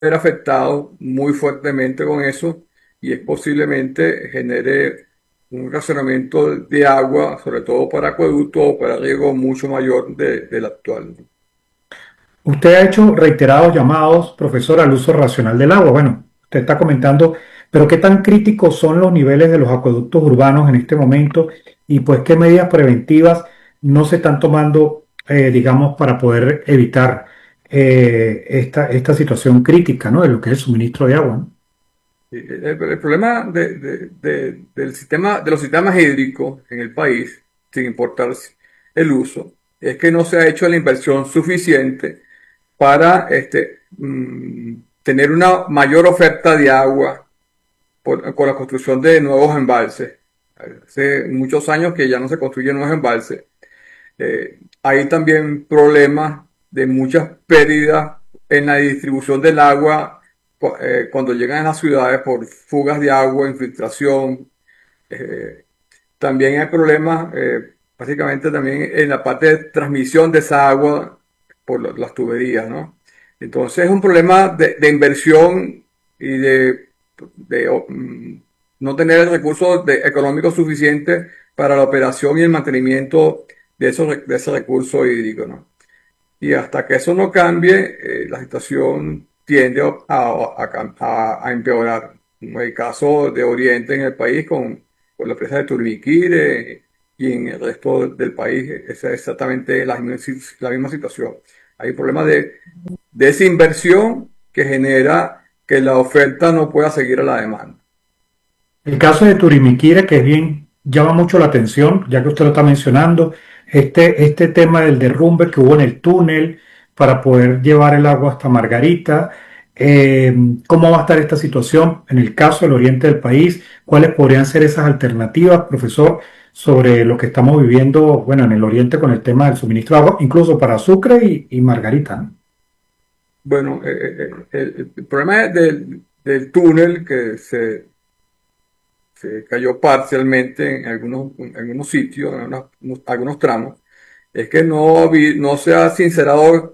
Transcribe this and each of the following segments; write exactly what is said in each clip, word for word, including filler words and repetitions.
ver afectado muy fuertemente con eso y es posiblemente genere un racionamiento de agua, sobre todo para acueducto o para riego mucho mayor de- del actual. Usted ha hecho reiterados llamados, profesor, al uso racional del agua. Bueno, usted está comentando, pero ¿qué tan críticos son los niveles de los acueductos urbanos en este momento? Y pues, ¿qué medidas preventivas no se están tomando, eh, digamos, para poder evitar eh, esta, esta situación crítica, ¿no? De lo que es el suministro de agua, ¿no? Sí, El, el problema de, de- de- del sistema, de los sistemas hídricos en el país, sin importar el uso, es que no se ha hecho la inversión suficiente para este, mm, tener una mayor oferta de agua por- con la construcción de nuevos embalses. Hace muchos años que ya no se construyen nuevos embalses. Eh, hay también problemas de muchas pérdidas en la distribución del agua cu- eh, cuando llegan a las ciudades por fugas de agua, infiltración. Eh, También hay problemas, eh, básicamente también en la parte de transmisión de esa agua por lo- las tuberías, ¿no? Entonces es un problema de, de inversión y de, de, oh, mm, no tener el recurso de- económico suficiente para la operación y el mantenimiento de, esos, re- de ese recurso hídrico, ¿no? Y hasta que eso no cambie, eh, la situación tiende a, a- a a- a empeorar. Como el caso de Oriente en el país con, con la presa de Turbiquire y en el resto del país es exactamente la misma, si- la misma situación. Hay problemas de desinversión que genera que la oferta no pueda seguir a la demanda. El caso de Turimiquira, que es bien, llama mucho la atención, ya que usted lo está mencionando, este, este tema del derrumbe que hubo en el túnel para poder llevar el agua hasta Margarita, eh, ¿cómo va a estar esta situación en el caso del oriente del país? ¿Cuáles podrían ser esas alternativas, profesor, sobre lo que estamos viviendo, bueno, en el oriente con el tema del suministro de agua, incluso para Sucre y, y Margarita, ¿no? Bueno, eh, eh, el, el problema del, del túnel que se se cayó parcialmente en algunos, en algunos sitios, en algunos, algunos tramos, es que no, vi- no se ha sincerado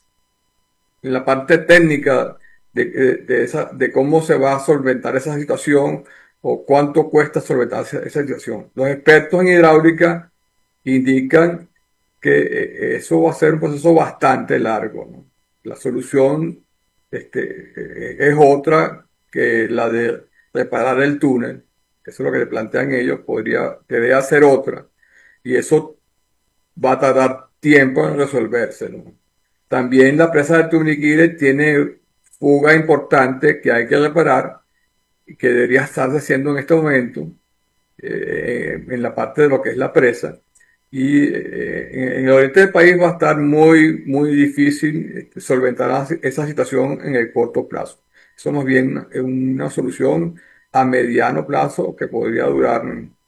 en la parte técnica de, de- de esa, de cómo se va a solventar esa situación o cuánto cuesta solventar esa, esa situación. Los expertos en hidráulica indican que eh, eso va a ser un proceso bastante largo, ¿no? La solución este, eh, es otra que la de reparar el túnel. Eso es lo que le plantean ellos, podría, debería ser otra. Y eso va a tardar tiempo en resolverse, ¿no? También la presa de Tuniquire tiene fuga importante que hay que reparar y que debería estarse haciendo en este momento eh, en la parte de lo que es la presa. Y eh, en, en el oriente del país va a estar muy, muy difícil este, solventar esa situación en el corto plazo. Eso más bien es una solución a mediano plazo que podría durar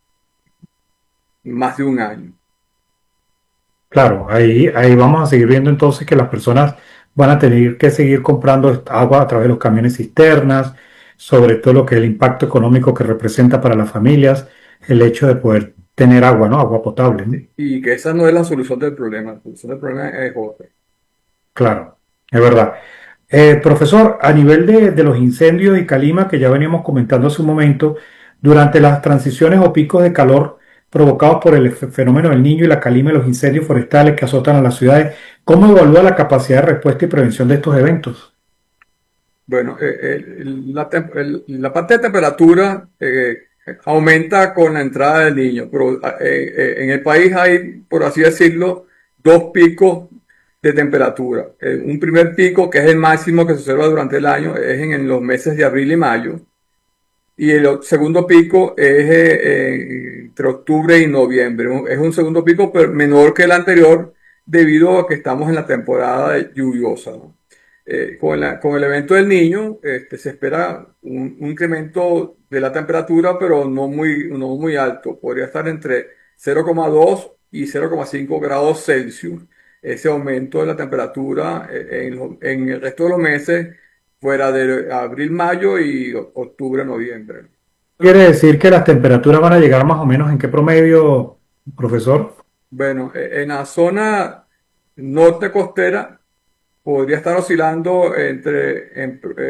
más de un año. Claro, ahí, ahí vamos a seguir viendo entonces que las personas van a tener que seguir comprando esta agua a través de los camiones cisternas, sobre todo lo que es el impacto económico que representa para las familias el hecho de poder tener agua, ¿no? Agua potable, ¿no? Y que esa no es la solución del problema. La solución del problema es otra. Claro, es verdad. Eh, profesor, a nivel de, de los incendios y calima que ya veníamos comentando hace un momento, durante las transiciones o picos de calor provocados por el fe- fenómeno del Niño y la calima y los incendios forestales que azotan a las ciudades, ¿cómo evalúa la capacidad de respuesta y prevención de estos eventos? Bueno, eh, el- la, tem- el- la parte de temperatura eh, aumenta con la entrada del niño, pero eh, eh, en el país hay, por así decirlo, dos picos de temperatura. Eh, un primer pico, que es el máximo que se observa durante el año, es en, en los meses de abril y mayo. Y el o- segundo pico es eh, eh, entre octubre y noviembre. Un- Es un segundo pico pero menor que el anterior debido a que estamos en la temporada lluviosa, ¿no? Eh, con la- con el evento del Niño, este, se espera un, un incremento de la temperatura, pero no muy, no muy alto. Podría estar entre cero coma dos y cero coma cinco grados Celsius. Ese aumento de la temperatura eh, en, lo- en el resto de los meses fuera de abril, mayo y o- octubre, noviembre. Quiere decir que las temperaturas van a llegar más o menos en qué promedio, profesor. Bueno, e- en la zona norte costera podría estar oscilando entre, en-